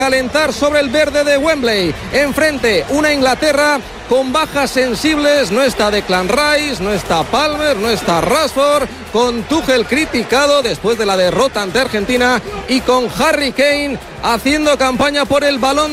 calentar sobre el verde de Wembley. Enfrente, una Inglaterra con bajas sensibles. No está Declan Rice, no está Palmer, no está Rashford, con Tuchel criticado después de la derrota ante Argentina y con Harry Kane haciendo campaña por el Balón